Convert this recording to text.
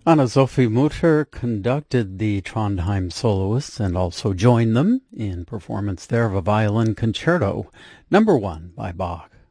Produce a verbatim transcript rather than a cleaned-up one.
Anna-Sophie Mutter conducted the Trondheim soloists and also joined them in performance there of a violin concerto, number one by Bach.